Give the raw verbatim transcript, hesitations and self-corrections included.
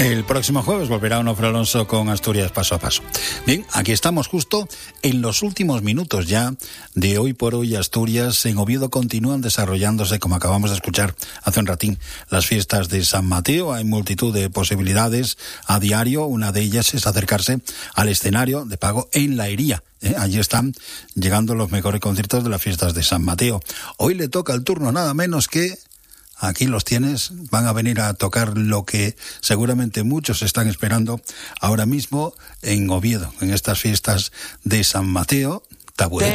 El próximo jueves volverá Onofre Alonso con Asturias paso a paso. Bien, aquí estamos justo en los últimos minutos ya de Hoy por Hoy Asturias. En Oviedo continúan desarrollándose, como acabamos de escuchar hace un ratín, las fiestas de San Mateo. Hay multitud de posibilidades a diario. Una de ellas es acercarse al escenario de pago en La Hería. ¿Eh? Allí están llegando los mejores conciertos de las fiestas de San Mateo. Hoy le toca el turno nada menos que... Aquí los tienes, van a venir a tocar lo que seguramente muchos están esperando ahora mismo en Oviedo, en estas fiestas de San Mateo. Taburete.